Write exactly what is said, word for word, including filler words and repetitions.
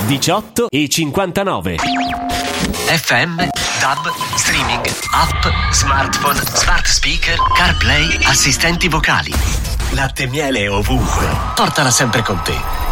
diciotto e cinquantanove. F M, D A B, streaming, app, smartphone, smart speaker, CarPlay, assistenti vocali. Latte e miele ovunque. Portala sempre con te.